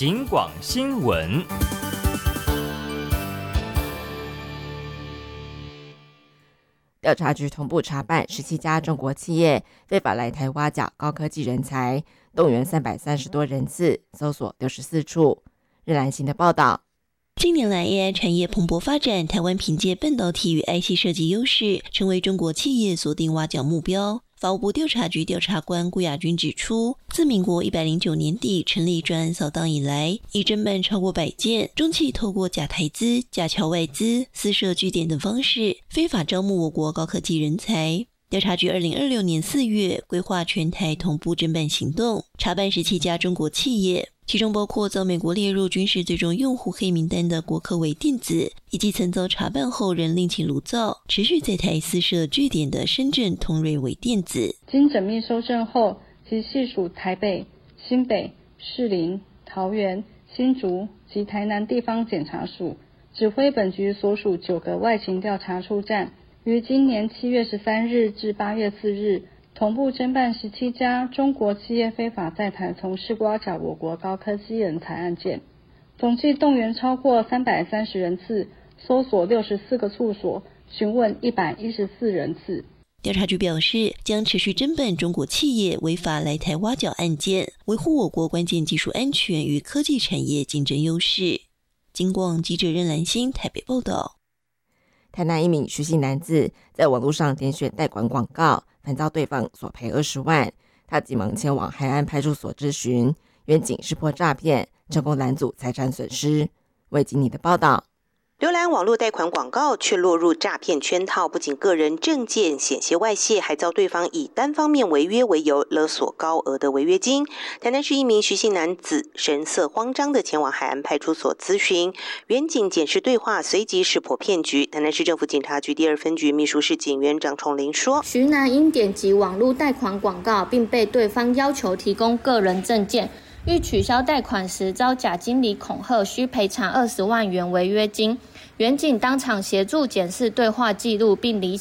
警广新闻。 调查局同步查办17家中国企业非法来台挖角高科技人才，动员330多人次，搜索64处。日兰新的报道。 近年来 AI 产业蓬勃发展，台湾凭借半导体与 IC 设计优势，成为中国企业锁定挖角目标。法务部调查局调查官顾亚军指出，自民国109年底成立专案扫荡以来，已侦办超过100件，中企透过假台资、假侨外资、私设据点等方式，非法招募我国高科技人才。调查局2026年4月规划全台同步侦办行动，查办17家中国企业，其中包括遭美国列入军事最终用户黑名单的国科微电子，以及曾遭查办后仍另起炉灶，持续在台私设据点的深圳通瑞微电子。 经缜密搜证后，其系属台北、新北、士林、桃园、新竹及台南地方检察署，指挥本局所属9个外勤调查处站，于今年7月13日至8月4日同步侦办17家中国企业非法在台从事挖角我国高科技人才案件，总计动员超过330人次，搜索64个处所，询问114人次。 调查局表示，将持续侦办中国企业违法来台挖角案件，维护我国关键技术安全与科技产业竞争优势。警广记者任兰心台北报道。 台南一名徐姓男子在网络上点选贷款广告，烦遭对方索赔20万，他急忙前往海安派出所质询，员警识破诈骗，成功拦阻财产损失。为经理的报道。 浏览网络贷款广告却落入诈骗圈套，不仅个人证件险些外泄，还遭对方以单方面违约为由勒索高额的违约金。台南市一名徐姓男子神色慌张地前往海安派出所咨询，员警检视对话，随即识破骗局。台南市政府警察局第2分局秘书室警员张崇林说， 徐男因点击网络贷款广告，并被对方要求提供个人证件，欲取消贷款时遭假经理恐吓，需赔偿20万元违约金。员警当场协助检视对话记录，并厘